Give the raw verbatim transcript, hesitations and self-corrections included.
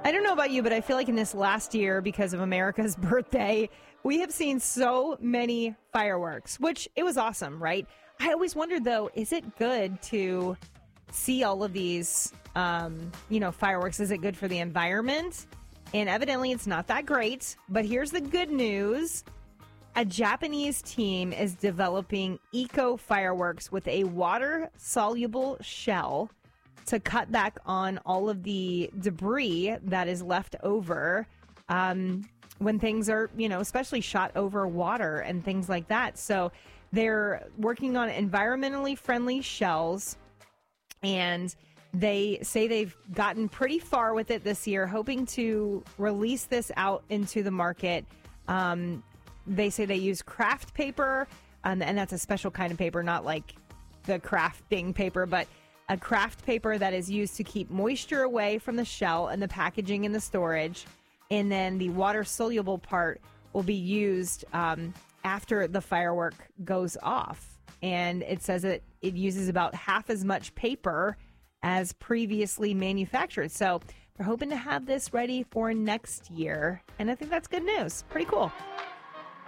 I don't know about you, but I feel like in this last year, because of America's birthday, we have seen so many fireworks, which it was awesome, right? I always wondered, though, is it good to see all of these, um, you know, fireworks? Is it good for the environment? And evidently it's not that great. But here's the good news. A Japanese team is developing eco fireworks with a water-soluble shell to cut back on all of the debris that is left over um, when things are, you know, especially shot over water and things like that. So they're working on environmentally friendly shells, and they say they've gotten pretty far with it this year, hoping to release this out into the market. Um, they say they use craft paper, um, and that's a special kind of paper, not like the crafting paper, but a craft paper that is used to keep moisture away from the shell and the packaging and the storage. And then the water-soluble part will be used um, after the firework goes off. And it says that it uses about half as much paper as previously manufactured. So we're hoping to have this ready for next year. And I think that's good news. Pretty cool.